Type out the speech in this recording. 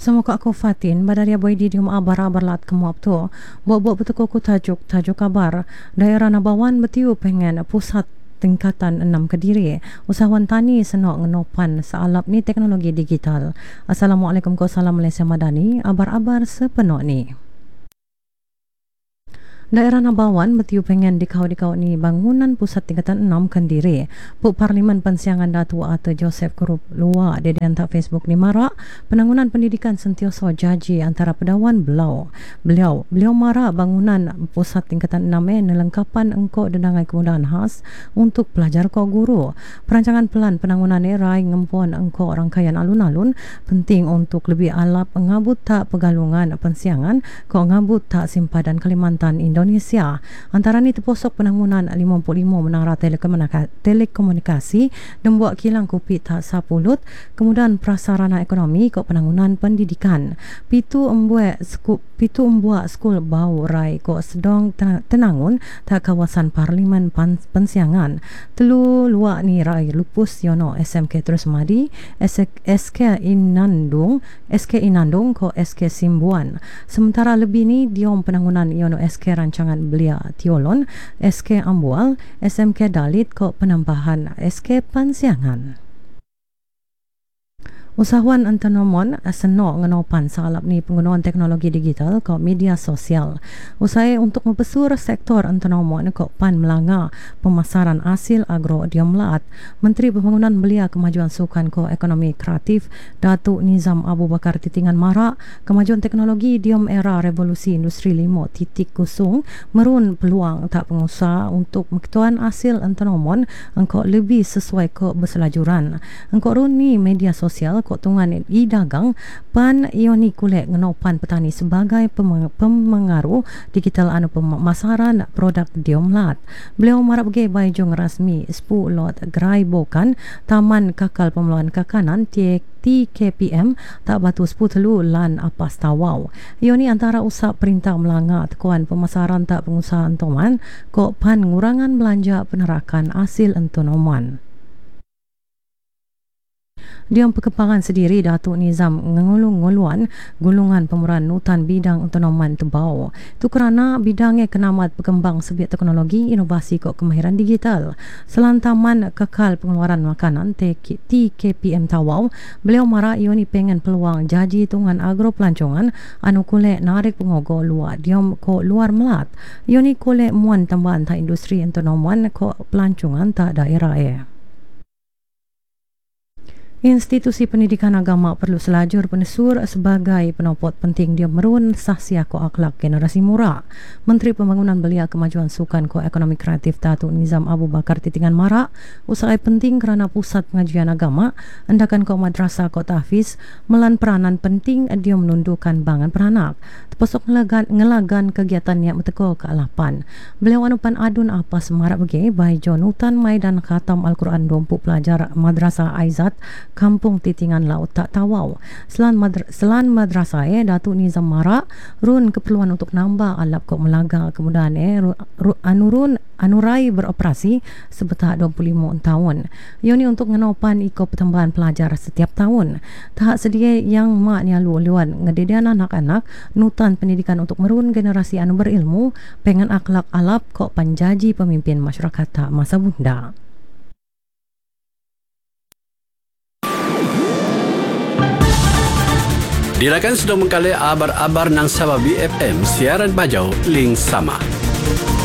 Semoga aku Fatin, badaria boy di dium abar-abar lat kemuap tu. Buat-buat betul ku tajuk kabar. Daerah Nabawan betiu pengen pusat tingkatan 6 Kediri. Usahawan tani senok ngenopan sealap ni teknologi digital. Assalamualaikum ko salam Malaysia Madani. Abar-abar sepenuh ni. Daerah Nabawan betiu pengen dikau ni bangunan pusat tingkatan 6 Kediri. Puk Parlimen Pensiangan Datu atau Joseph Kurup luar di dantak Facebook ni marak penangunan pendidikan sentioso jaji antara pedawan beliau marak bangunan pusat tingkatan 6 nelengkapan engkau dedangai kemudahan khas untuk pelajar ko guru. Perancangan pelan penangunan rai ngempon engkau rangkaian alun-alun penting untuk lebih alap ngabut tak pegalungan pensiangan ko ngabut tak simpadan Kalimantan Indonesia. Antara ni terposok penangunan 55 menara telekomunikasi dan buat kilang kopi tak sapulut, kemudian prasarana ekonomi kok penangunan pendidikan. Pitu embuat skul bau rai kok sedang tenangun tak kawasan Parlimen Pensiangan. Telu luak ni rai lupus yono SMK Terus Madi, SK Inandung kok SK Simbuan. Sementara lebih ni diom penangunan yono SK Rancangan Belia Tiolon, SK Ambual, SMK Dalit kok penambahan SK Pensiangan. Usahawan antanomon senok ngenopan salap ni penggunaan teknologi digital ke media sosial. Usai untuk membesur sektor antanomon ke pan melanggar pemasaran hasil agro diomlat. Menteri Pembangunan Belia Kemajuan Sukan ke Ekonomi Kreatif Datuk Nizam Abu Bakar titingan marak kemajuan teknologi diom era revolusi industri 5.0 merun peluang tak pengusaha untuk mengetuan hasil antanomon engkau lebih sesuai ke berselajuran. Engkau run ni media sosial keuntungan dagang pan ioni kulek ngenopan petani sebagai pemengaruh digital anu pemasaran produk diomlat. Beliau marap bagi bajong rasmi 10 lot gerai bokan Taman Kakal Pemeluan Kakanan TKPM tak batu 10 telu lan apas tawau. Ioni antara usap perintah melanggar tekuan pemasaran tak pengusaha entoman kok pan ngurangan belanja penerakan hasil entonoman. Diam perkembangan sendiri Datuk Nizam ngulungan gulungan pemurahan nutan bidang autonoman tebau. Itu kerana bidangnya kenamat berkembang sebiak teknologi inovasi kok kemahiran digital. Selantaman kekal pengeluaran makanan TKPM Tawau, beliau marah ioni pengen peluang jaji hitungan agro pelancongan anu kulek narik pengogo luar diam kok luar melat. Ioni kulek muan tambahan tak industri autonoman kok pelancongan tak daerah Institusi pendidikan agama perlu selajur penesur sebagai penopot penting dia merun sahsia ko akhlak generasi muda. Menteri Pembangunan Belia Kemajuan Sukan ko Ekonomi Kreatif Datuk Nizam Abu Bakar titingan marak usai penting kerana pusat pengajian agama endakan ko madrasah ko tahfiz melan peranan penting dia menundukkan bangan peranak. Terpesok ngelagan kegiatan yang meteko ke alapan. Beliau anupan adun apa semarak bagi bai jonutan maidan khatam Al-Quran 20 pelajar Madrasah Aizat Kampung Titingan Laut tak tawau. Selan madrasah Datuk Nizam marak run keperluan untuk nambah alap kok melaga kemudahan anurai beroperasi sebetar 25 tahun. Ioni untuk ngenopan ikut pertambahan pelajar setiap tahun. Tak sedia yang maknya luan ngedidian anak-anak nutan pendidikan untuk merun generasi anu berilmu pengen akhlak alap kok panjaji pemimpin masyarakat tak masa bunda. Dirakan sudah mengkali abar-abar nang Sabah BFM siaran bajau link sama.